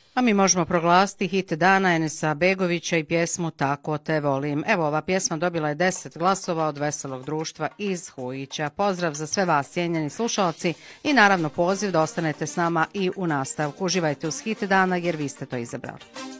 A mi možemo proglasiti hit dana Enesa Begovića i pjesmu Tako te volim. Evo, ova pjesma dobila je 10 glasova od Veselog društva iz Hujića. Pozdrav za sve vas, cijenjeni slušalci, i naravno poziv da ostanete s nama i u nastavku. Uživajte uz hit dana jer vi ste to izabrali.